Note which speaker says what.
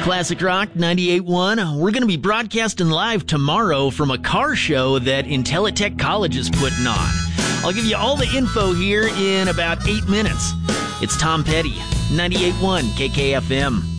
Speaker 1: Classic Rock 98.1. We're going to be broadcasting live tomorrow from a car show that Intelitech College is putting on. I'll give you all the info here in about 8 minutes. It's Tom Petty, 98.1 KKFM.